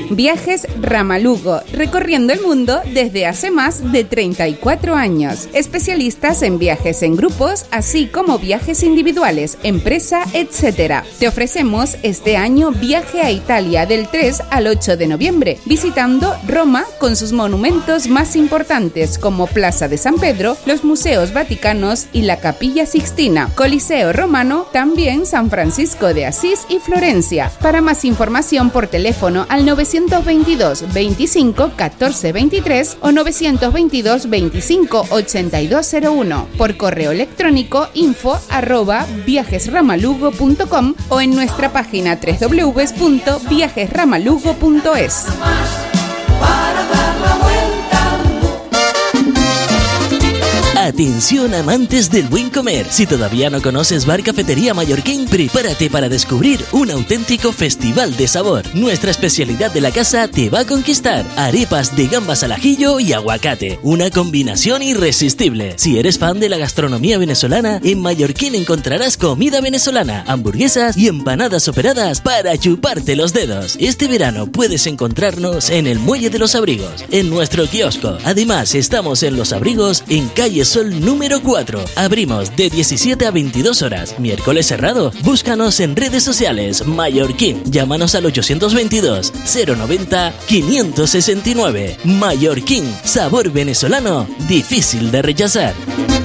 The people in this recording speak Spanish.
Viajes Ramalugo, recorriendo el mundo desde hace más de 34 años. Especialistas en viajes en grupos, así como viajes individuales, empresa, etc. Te ofrecemos este año viaje a Italia del 3 al 8 de noviembre, visitando Roma con sus monumentos más importantes como Plaza de San Pedro, los museos vaticanos y la Capilla Sixtina, Coliseo Romano, también San Francisco de Asís y Florencia. Para más información por teléfono al 922 25 14 23 o 922 25 8201, por correo electrónico info@viajesramalugo.com o en nuestra página www.viajesramalugo.es. Atención amantes del buen comer. Si todavía no conoces Bar Cafetería Mallorquín, prepárate para descubrir un auténtico festival de sabor. Nuestra especialidad de la casa te va a conquistar. Arepas de gambas al ajillo y aguacate. Una combinación irresistible. Si eres fan de la gastronomía venezolana, en Mallorquín encontrarás comida venezolana, hamburguesas y empanadas operadas para chuparte los dedos. Este verano puedes encontrarnos en el Muelle de los Abrigos, en nuestro kiosco. Además, estamos en Los Abrigos, en calle Sol número 4. Abrimos de 17 a 22 horas. Miércoles cerrado. Búscanos en redes sociales. Mallorquín. Llámanos al 822 090 569. Mallorquín. Sabor venezolano difícil de rechazar.